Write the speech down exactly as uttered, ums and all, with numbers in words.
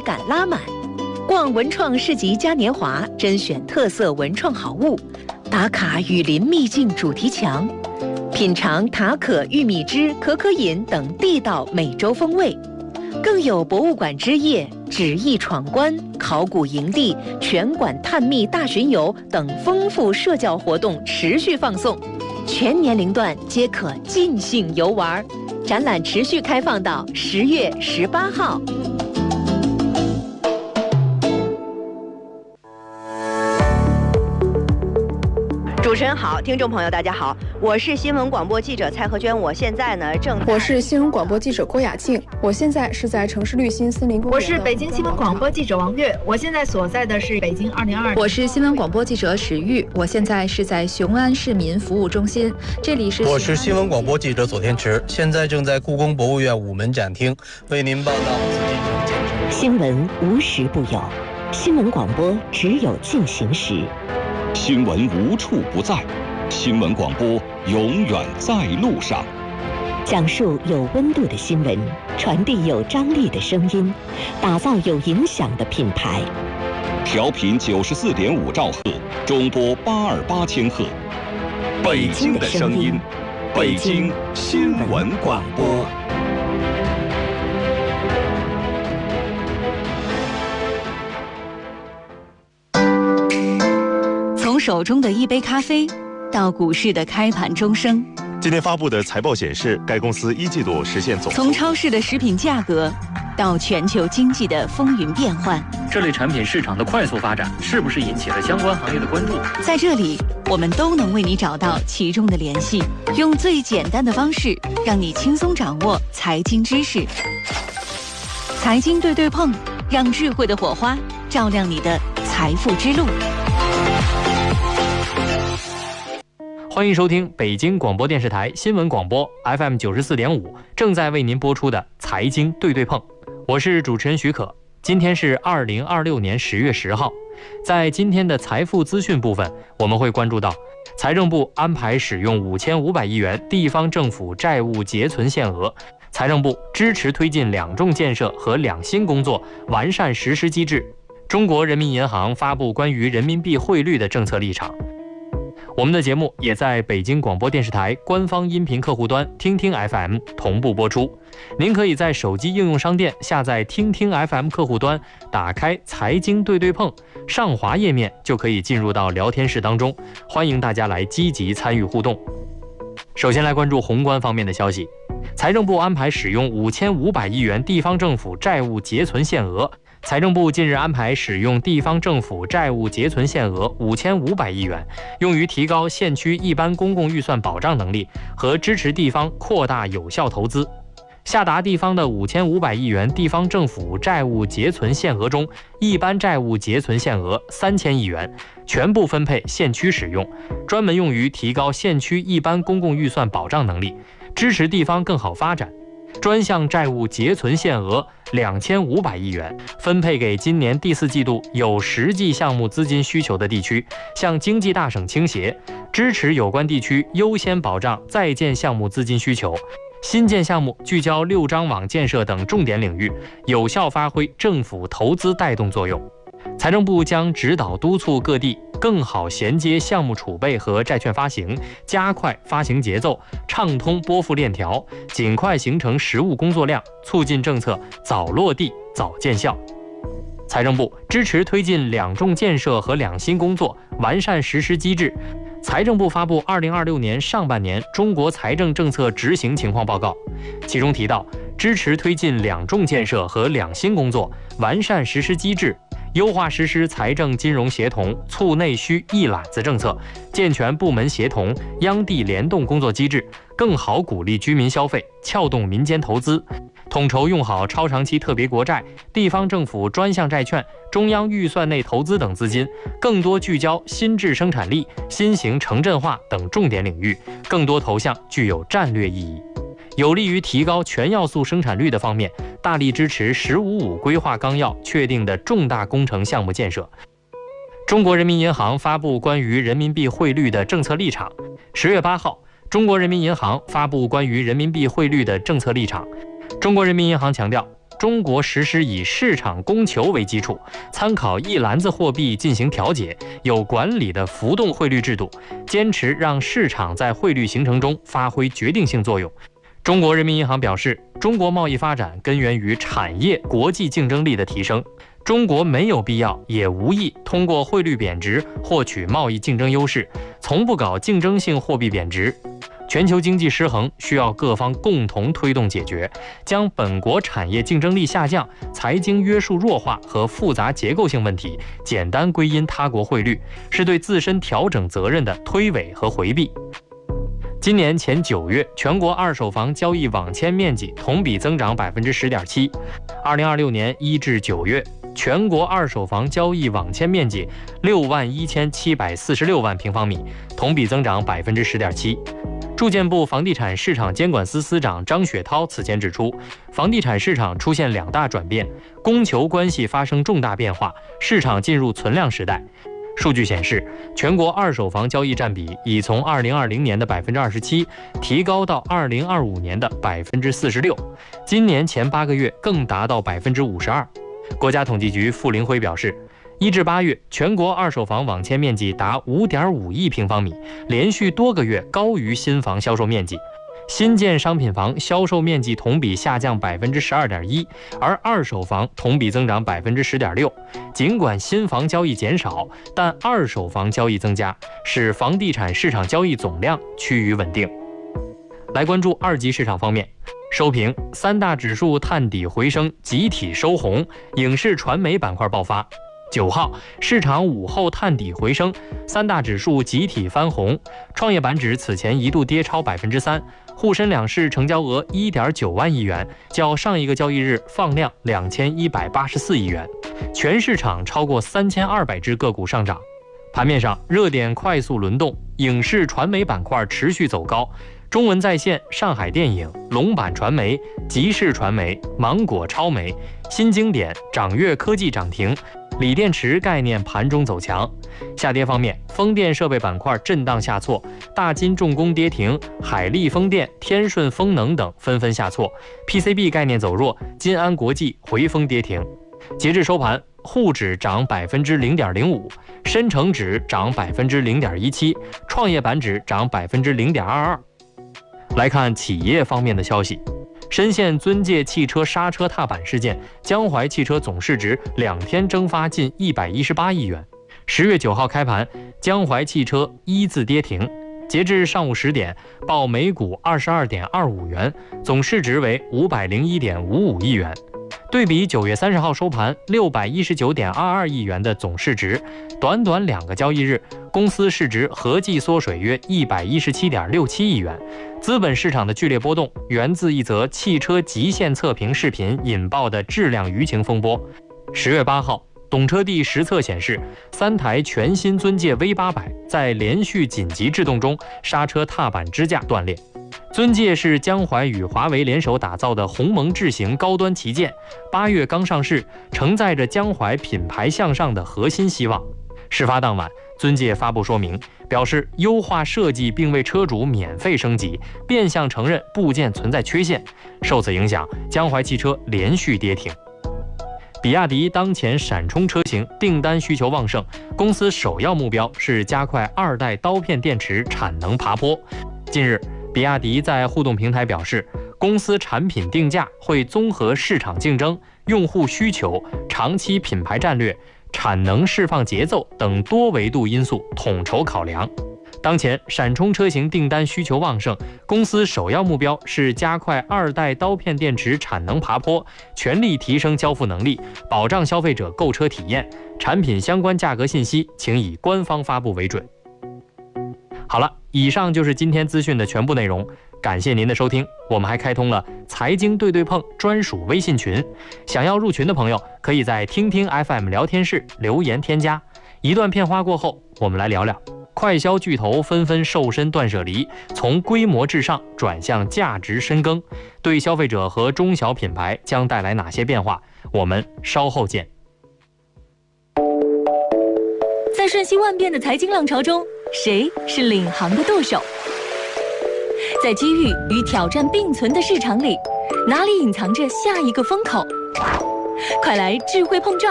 感拉满。逛文创市集嘉年华，甄选特色文创好物，打卡雨林秘境主题墙，品尝塔可玉米汁可可饮等地道美洲风味。更有博物馆之夜、纸艺闯关、考古营地、全馆探秘大巡游等丰富社交活动持续放送，全年龄段皆可尽兴游玩。展览持续开放到十月十八号。 主持人好，听众朋友大家好，我是新闻广播记者蔡和娟，我现在呢正我是新闻广播记者郭雅静，我现在是在城市绿心森林公园。 我是北京新闻广播记者王悦，我现在所在的是北京二零二二。 我是新闻广播记者史玉，我现在是在雄安市民服务中心，这里是。 我是新闻广播记者左天池，现在正在故宫博物院午门展厅为您报道紫禁城建成。 新闻无时不有，新闻广播只有进行时。 新闻无处不在，新闻广播永远在路上。 讲述有温度的新闻，传递有张力的声音，打造有影响的品牌。 调频九十四点五兆赫，中波八二八千赫。北京的声音，北京新闻广播。 从手中的一杯咖啡，到股市的开盘钟声。 今天发布的财报显示，该公司一季度实现总。 从超市的食品价格，到全球经济的风云变幻， 这类产品市场的快速发展，是不是引起了相关行业的关注？ 在这里，我们都能为你找到其中的联系，用最简单的方式，让你轻松掌握财经知识。财经对对碰，让智慧的火花照亮你的财富之路。 欢迎收听北京广播电视台新闻广播 F M 九十四点五，正在为您播出的财经对对碰，我是主持人许可。今天是二零二六年十月十号，在今天的财富资讯部分，我们会关注到财政部安排使用五千五百亿元地方政府债务结存限额，财政部支持推进两重建设和两新工作，完善实施机制。中国人民银行发布关于人民币汇率的政策立场。我们的节目也在北京广播电视台官方音频客户端听听 F M 同步播出。您可以在手机应用商店下载听听 F M 客户端，打开财经对对碰，上滑页面就可以进入到聊天室当中，欢迎大家来积极参与互动。首先来关注宏观方面的消息，财政部安排使用五千五百亿元地方政府债务结存限额。财政部近日安排使用地方政府债务结存限额五千五百亿元，用于提高县区一般公共预算保障能力和支持地方扩大有效投资。下达地方的五千五百亿元地方政府债务结存限额中，一般债务结存限额三千亿元，全部分配县区使用，专门用于提高县区一般公共预算保障能力，支持地方更好发展。专项债务结存限额两千五百亿元，分配给今年第四季度有实际项目资金需求的地区，向经济大省倾斜，支持有关地区优先保障在建项目资金需求。新建项目聚焦六张网建设等重点领域，有效发挥政府投资带动作用。财政部将指导督促各地更好衔接项目储备和债券发行，加快发行节奏，畅通拨付链条，尽快形成实务工作量，促进政策早落地、早见效。财政部支持推进两重建设和两新工作，完善实施机制。财政部发布二零二六年上半年中国财政政策执行情况报告，其中提到，支持推进两重建设和两新工作，完善实施机制，优化实施财政金融协同促内需一揽子政策，健全部门协同、央地联动工作机制，更好鼓励居民消费，撬动民间投资，统筹用好超长期特别国债、地方政府专项债券、中央预算内投资等资金，更多聚焦新质生产力、新型城镇化等重点领域，更多投向具有战略意义。有利于提高全要素生产率的方面，大力支持“十五五”规划纲要确定的重大工程项目建设。中国人民银行发布关于人民币汇率的政策立场。十月八号，中国人民银行发布关于人民币汇率的政策立场。中国人民银行强调， 中国实施以市场供求为基础，参考一篮子货币进行调节，有管理的浮动汇率制度，坚持让市场在汇率形成中发挥决定性作用。中国人民银行表示，中国贸易发展根源于产业国际竞争力的提升，中国没有必要也无意通过汇率贬值获取贸易竞争优势，从不搞竞争性货币贬值。全球经济失衡需要各方共同推动解决，将本国产业竞争力下降、财经约束弱化和复杂结构性问题简单归因他国汇率，是对自身调整责任的推诿和回避。今年前九月，全国二手房交易网签面积同比增长百分之十点七。二零二六年一至九月，全国二手房交易网签面积六万一千七百四十六万平方米，同比增长百分之十点七。住建部房地产市场监管司司长张雪涛此前指出，房地产市场出现两大转变，供求关系发生重大变化，市场进入存量时代。数据显示，全国二手房交易占比已从二零二零年的百分之二十七提高到二零二五年的百分之四十六，今年前八个月更达到百分之五十二。国家统计局傅林辉表示，一至八月，全国二手房网签面积达五点五亿平方米，连续多个月高于新房销售面积。新建商品房销售面积同比下降百分之十二点一，而二手房同比增长百分之十点六。尽管新房交易减少，但二手房交易增加，使房地产市场交易总量趋于稳定。来关注二级市场方面，收评三大指数探底回升，集体收红，影视传媒板块爆发。九号，市场午后探底回升，三大指数集体翻红。创业板指此前一度跌超百分之三，沪深两市成交额一点九万亿元，较上一个交易日放量两千一百八十四亿元。全市场超过三千二百只个股上涨。盘面上，热点快速轮动，影视传媒板块持续走高。中文在线、上海电影、龙板传媒、吉视传媒、芒果超媒、新经典、掌阅科技涨停。锂电池概念盘中走强。下跌方面，风电设备板块震荡下挫，大金重工跌停，海力风电、天顺风能等纷纷下挫。P C B 概念走弱，金安国际回风跌停。截至收盘，沪指涨百分之零点零五，深成指涨百分之零点一七，创业板指涨百分之零点二二。来看企业方面的消息。深陷尊界汽车刹车踏板事件，江淮汽车总市值两天蒸发近一百一十八亿元。十月九号开盘，江淮汽车一字跌停，截至上午十点，报每股二十二点二五元，总市值为五百零一点五五亿元。对比九月三十号收盘六百一十九点二二亿元的总市值，短短两个交易日，公司市值合计缩水约一百一十七点六七亿元。资本市场的剧烈波动源自一则汽车极限测评视频引爆的质量舆情风波。十月八号，懂车帝实测显示，三台全新尊界 V 八百 在连续紧急制动中，刹车踏板支架断裂。尊界是江淮与华为联手打造的鸿蒙智行高端旗舰，八月刚上市，承载着江淮品牌向上的核心希望。事发当晚，尊界发布说明，表示优化设计并为车主免费升级，变相承认部件存在缺陷。受此影响，江淮汽车连续跌停。比亚迪当前闪充车型订单需求旺盛，公司首要目标是加快二代刀片电池产能爬坡。近日，比亚迪在互动平台表示，公司产品定价会综合市场竞争、用户需求、长期品牌战略、产能释放节奏等多维度因素统筹考量。当前闪充车型订单需求旺盛，公司首要目标是加快二代刀片电池产能爬坡，全力提升交付能力，保障消费者购车体验。产品相关价格信息请以官方发布为准。好了，以上就是今天资讯的全部内容，感谢您的收听。我们还开通了财经对对碰专属微信群，想要入群的朋友可以在听听 F M 聊天室留言添加。一段片花过后，我们来聊聊快消巨头纷纷瘦身断舍离，从规模至上转向价值深耕，对消费者和中小品牌将带来哪些变化？我们稍后见。 在瞬息万变的财经浪潮中，谁是领航的舵手？在机遇与挑战并存的市场里，哪里隐藏着下一个风口？ 快来智慧碰撞！